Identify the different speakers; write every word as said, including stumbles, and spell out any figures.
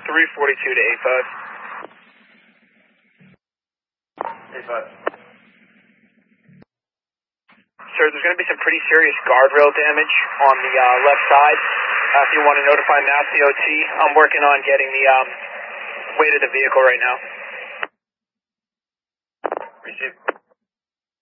Speaker 1: three forty-two to eight five. eight five. Sir, there's going to be some pretty serious guardrail damage on the uh, left side. Uh, if you want to notify Mass D O T, I'm working on getting the um, weight of the vehicle right now. Receive.